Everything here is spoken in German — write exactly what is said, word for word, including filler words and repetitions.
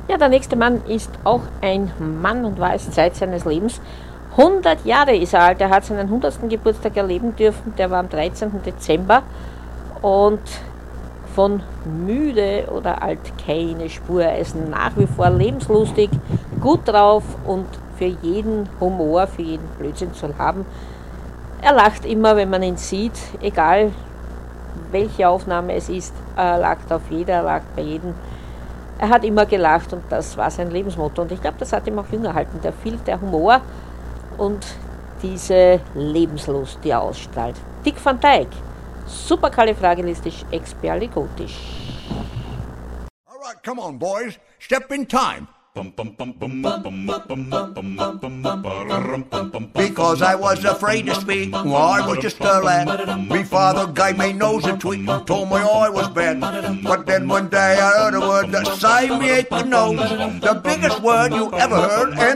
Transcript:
Ja, der nächste Mann ist auch ein Mann und war es Zeit seines Lebens. hundert Jahre ist er alt, er hat seinen hundertsten Geburtstag erleben dürfen, der war am dreizehnten Dezember und von müde oder alt keine Spur. Er ist nach wie vor lebenslustig, gut drauf und für jeden Humor, für jeden Blödsinn zu haben. Er lacht immer, wenn man ihn sieht, egal welche Aufnahme es ist, er lacht auf jeder, er lacht bei jedem. Er hat immer gelacht und das war sein Lebensmotto und ich glaube, das hat ihm auch jung erhalten. Der viel, der Humor und diese Lebenslust, die er ausstrahlt. Dick Van Dyke, superkalifragilistisch-expialidocious. All right, come on, boys, step in time. Because I was afraid to speak, well, I was just a lad. Me father gave me nose a tweak, told me I was bad. But then one day I heard a word that saved me aching nose. The biggest word you ever heard, and